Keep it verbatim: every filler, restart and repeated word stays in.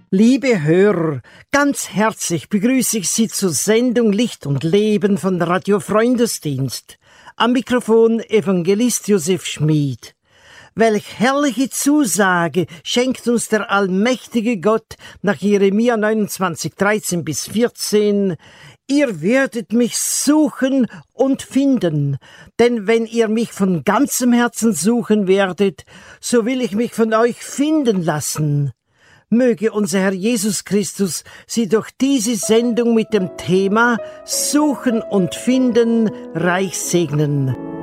Liebe Hörer, ganz herzlich begrüße ich Sie zur Sendung Licht und Leben von Radio Freundesdienst. Am Mikrofon Evangelist Josef Schmid. Welch herrliche Zusage schenkt uns der allmächtige Gott nach Jeremia neunundzwanzig, dreizehn bis vierzehn. Ihr werdet mich suchen und finden, denn wenn ihr mich von ganzem Herzen suchen werdet, so will ich mich von euch finden lassen. Möge unser Herr Jesus Christus Sie durch diese Sendung mit dem Thema Suchen und Finden reich segnen.